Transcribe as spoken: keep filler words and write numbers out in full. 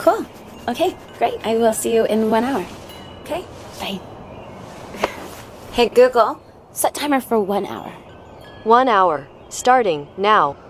Cool. Okay, great. I will see you in one hour. Okay, bye. Hey, Google, set timer for one hour. One hour, starting now.